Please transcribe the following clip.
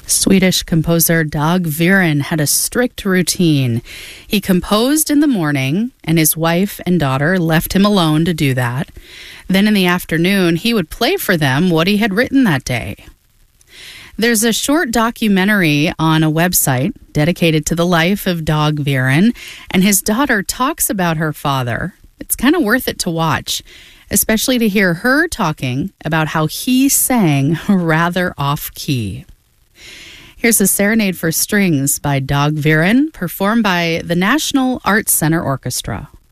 Swedish composer Dag Viren had a strict routine. He composed in the morning, and his wife and daughter left him alone to do that. Then in the afternoon, he would play for them what he had written that day. There's a short documentary on a website dedicated to the life of Dag Viren, and his daughter talks about her father. It's kind of worth it to watch, especially to hear her talking about how he sang rather off-key. Here's a Serenade for Strings by Dag Viren, performed by the National Arts Center Orchestra.